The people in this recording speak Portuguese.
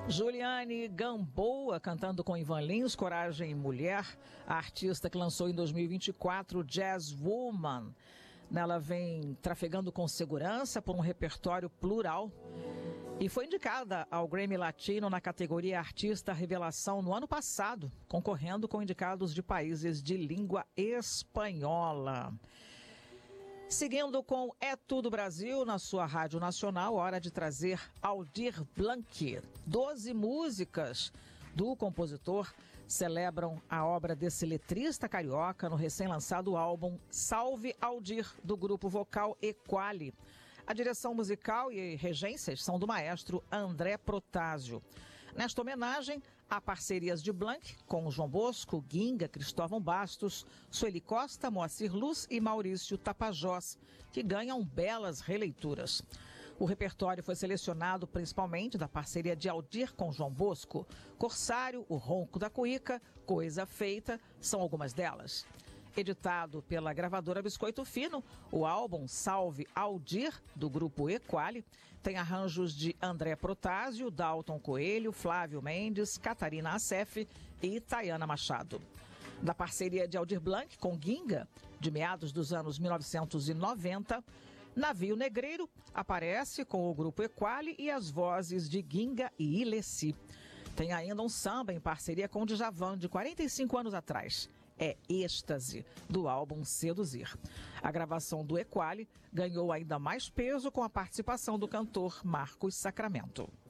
Juliane Gamboa cantando com Ivan Lins, Coragem Mulher, a artista que lançou em 2024 Jazz Woman. Nela vem trafegando com segurança por um repertório plural e foi indicada ao Grammy Latino na categoria Artista Revelação no ano passado, concorrendo com indicados de países de língua espanhola. Seguindo com É Tudo Brasil, na sua Rádio Nacional, hora de trazer Aldir Blanc. 12 músicas do compositor celebram a obra desse letrista carioca no recém-lançado álbum Salve Aldir, do grupo vocal Equali. A direção musical e regências são do maestro André Protásio. Nesta homenagem, há parcerias de Blanc com João Bosco, Ginga, Cristóvão Bastos, Sueli Costa, Moacir Luz e Maurício Tapajós, que ganham belas releituras. O repertório foi selecionado principalmente da parceria de Aldir com João Bosco. Corsário, O Ronco da Cuíca, Coisa Feita, são algumas delas. Editado pela gravadora Biscoito Fino, o álbum Salve Aldir, do grupo Equali, tem arranjos de André Protásio, Dalton Coelho, Flávio Mendes, Catarina Assef e Tayana Machado. Da parceria de Aldir Blanc com Ginga, de meados dos anos 1990, Navio Negreiro aparece com o grupo Equali e as vozes de Ginga e Ilessi. Tem ainda um samba em parceria com o Djavan, de 45 anos atrás. É Êxtase, do álbum Seduzir. A gravação do Equali ganhou ainda mais peso com a participação do cantor Marcos Sacramento.